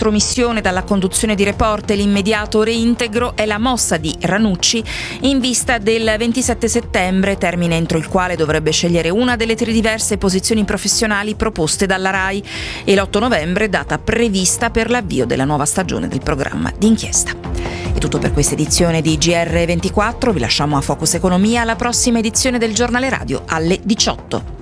estromissione dalla conduzione di Report e l'immediato reintegro è la mossa di Ranucci in vista del 27 settembre, termine entro il quale dovrebbe scegliere una delle 3 diverse posizioni professionali proposte dalla RAI, e l'8 novembre, data prevista per l'avvio della nuova stagione del programma d'inchiesta. È tutto per questa edizione di GR24, vi lasciamo a Focus Economia alla prossima edizione del Giornale Radio alle 18.